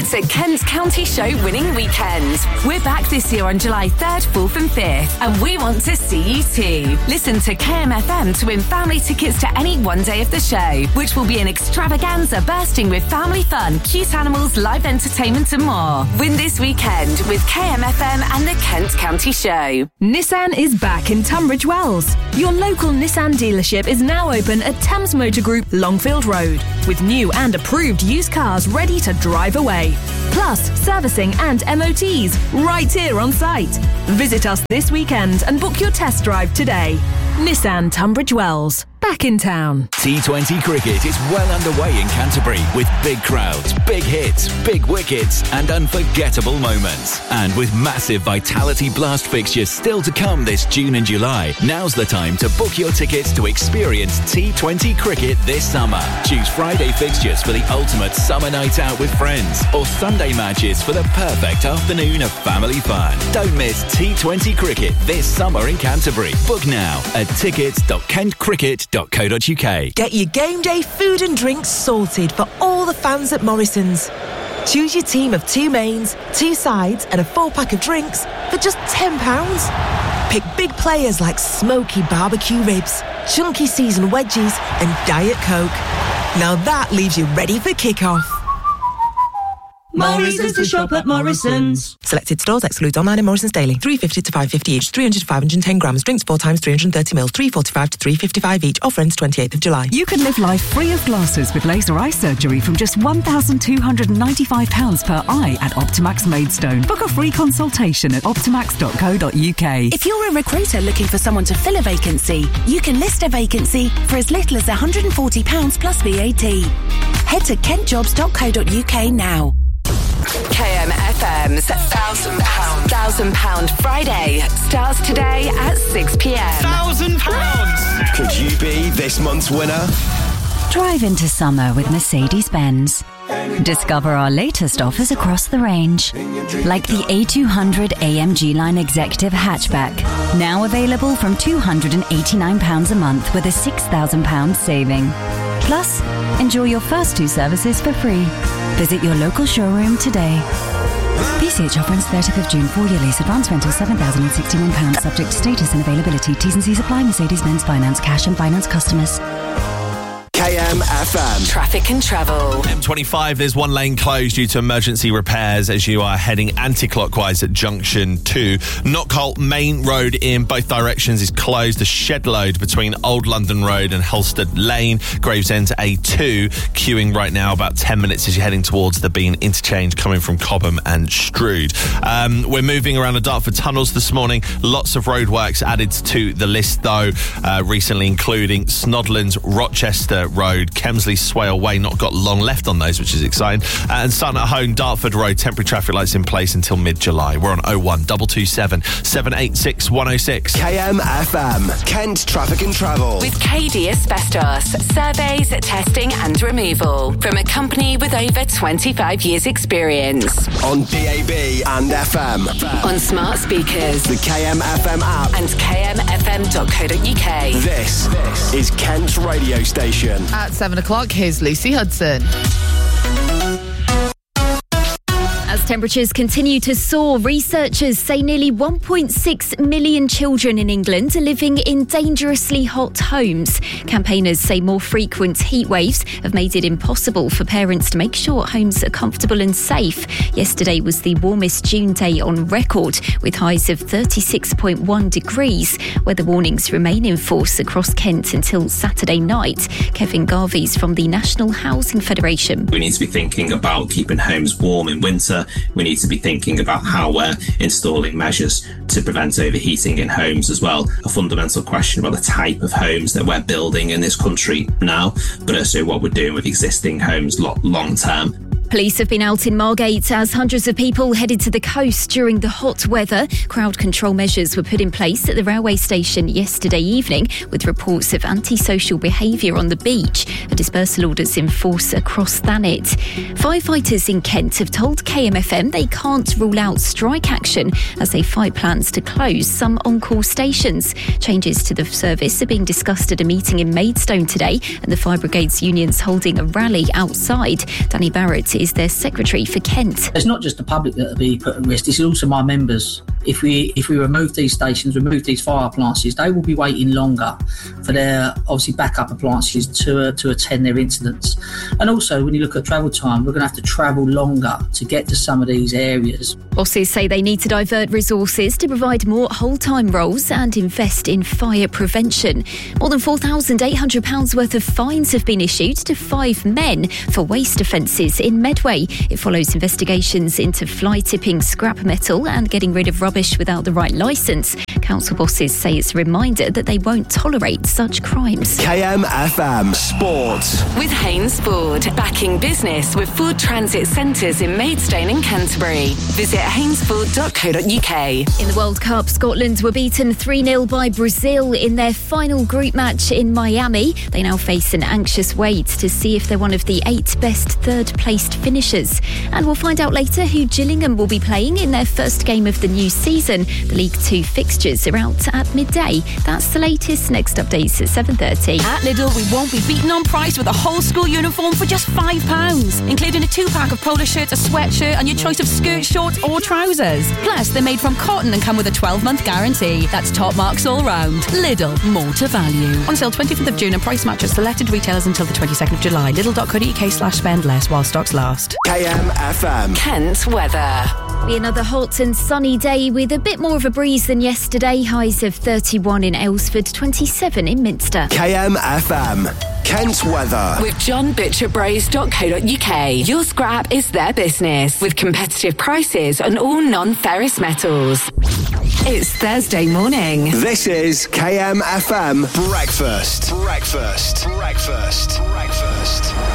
It's a Kent County Show winning weekend. We're back this year on July 3rd, 4th and 5th, and we want to see you too. Listen to KMFM to win family tickets to any one day of the show, which will be an extravaganza bursting with family fun, cute animals, live entertainment and more. Win this weekend with KMFM and the Kent County Show. Nissan is back in Tunbridge Wells. Your local Nissan dealership is now open at Thames Motor Group, Longfield Road, with new and approved used cars ready to drive away. Plus, servicing and MOTs right here on site. Visit us this weekend and book your test drive today. Nissan Tunbridge Wells, back in town. T20 cricket is well underway in Canterbury with big crowds, big hits, big wickets and unforgettable moments. And with massive Vitality Blast fixtures still to come this June and July, now's the time to book your tickets to experience T20 cricket this summer. Choose Friday fixtures for the ultimate summer night out with friends or Sunday matches for the perfect afternoon of family fun. Don't miss T20 cricket this summer in Canterbury. Book now at tickets.kentcricket.co.uk. Get your game day food and drinks sorted for all the fans at Morrison's. Choose your team of 2 mains, 2 sides and a 4-pack of drinks for just £10. Pick big players like smoky barbecue ribs, chunky seasoned wedgies and Diet Coke. Now that leaves you ready for kick-off. Morrison's to shop at Morrison's. Selected stores excludes online and Morrison's daily. 350 to 550 each, 300 to 510 grams. Drinks 4 times 330 mils, 345 to 355 each. Offer ends 28th of July. You can live life free of glasses with laser eye surgery from just £1,295 per eye at Optimax Maidstone. Book a free consultation at optimax.co.uk. If you're a recruiter looking for someone to fill a vacancy, you can list a vacancy for as little as £140 plus VAT. Head to kentjobs.co.uk now. KMFM's £1,000 Friday starts today at 6 p.m. £1,000? Could you be this month's winner? Drive into summer with Mercedes-Benz. Discover our latest offers across the range, like the A200 AMG Line Executive Hatchback, now available from £289 a month with a £6,000 saving. Plus, enjoy your first 2 services for free. Visit your local showroom today. PCH offer ends 30th of June. 4-year lease. Advance rental £7,061. Subject to status and availability. T's and C's apply. Mercedes-Benz Finance. Cash and finance customers. KMFM. Traffic and travel. M25, there's 1 lane closed due to emergency repairs as you are heading anti-clockwise at junction 2. Knockholt Main Road in both directions is closed. The shed load between Old London Road and Halstead Lane. Gravesend A2 queuing right now about 10 minutes as you're heading towards the Bean interchange coming from Cobham and Strood. We're moving around the Dartford tunnels this morning. Lots of roadworks added to the list though, recently including Snodlands, Rochester Road, Kemsley, Swale Way, not got long left on those, which is exciting. And starting at home, Dartford Road, temporary traffic lights in place until mid-July. We're on 01 227 786 106. KMFM, Kent Traffic and Travel. With KD Asbestos, surveys, testing and removal. From a company with over 25 years experience. On DAB and FM. On smart speakers. The KMFM app. And kmfm.co.uk. This is Kent's radio station. At 7 o'clock, here's Lucy Hudson. As temperatures continue to soar, researchers say nearly 1.6 million children in England are living in dangerously hot homes. Campaigners say more frequent heat waves have made it impossible for parents to make sure homes are comfortable and safe. Yesterday was the warmest June day on record, with highs of 36.1 degrees. Weather warnings remain in force across Kent until Saturday night. Kevin Garvey's from the National Housing Federation. We need to be thinking about keeping homes warm in winter. We need to be thinking about how we're installing measures to prevent overheating in homes as well. A fundamental question about the type of homes that we're building in this country now, but also what we're doing with existing homes long term. Police have been out in Margate as hundreds of people headed to the coast during the hot weather. Crowd control measures were put in place at the railway station yesterday evening, with reports of antisocial behaviour on the beach. A dispersal order's in force across Thanet. Firefighters in Kent have told KMFM they can't rule out strike action as they fight plans to close some on-call stations. Changes to the service are being discussed at a meeting in Maidstone today, and the Fire Brigades Union's holding a rally outside. Danny Barrett is their secretary for Kent. It's not just the public that will be put at risk, it's also my members. If we remove these stations, remove these fire appliances, they will be waiting longer for their, obviously, backup appliances to attend their incidents. And also, when you look at travel time, we're going to have to travel longer to get to some of these areas. Bosses say they need to divert resources to provide more whole-time roles and invest in fire prevention. More than £4,800 worth of fines have been issued to 5 men for waste offences in Medway. It follows investigations into fly tipping scrap metal and getting rid of rubbish without the right licence. Council bosses say it's a reminder that they won't tolerate such crimes. KMFM Sport. With Haynes Ford, backing business with Ford Transit Centres in Maidstone and Canterbury. Visit haynesford.co.uk. In the World Cup, Scotland were beaten 3-0 by Brazil in their final group match in Miami. They now face an anxious wait to see if they're one of the 8 best third-placed finishers. And we'll find out later who Gillingham will be playing in their first game of the new season. The League 2 fixtures are out at midday. That's the latest. Next updates at 7:30. At Lidl, we won't be beaten on price with a whole school uniform for just £5, including a 2-pack of polo shirts, a sweatshirt and your choice of skirt, shorts or trousers. Plus, they're made from cotton and come with a 12-month guarantee. That's top marks all round. Lidl, more to value. On sale 25th of June and price match at selected retailers until the 22nd of July. Lidl.co.uk/spend less while stocks last. KMFM. Kent weather. Be another hot and sunny day with a bit more of a breeze than yesterday. Highs of 31 in Aylesford, 27 in Minster. KMFM. Kent weather. With johnbutcherbros.co.uk. Your scrap is their business with competitive prices on all non-ferrous metals. It's Thursday morning. This is KMFM Breakfast. Breakfast. Breakfast. Breakfast.